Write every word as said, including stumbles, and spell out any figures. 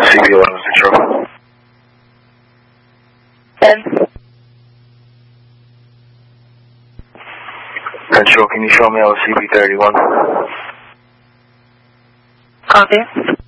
C B eleven Central. ten. Central, can you show me L C B thirty-one? Copy.